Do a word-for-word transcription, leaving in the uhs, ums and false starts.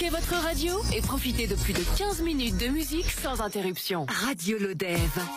Branquez votre radio et profitez de plus de quinze minutes de musique sans interruption. Radio Lodève.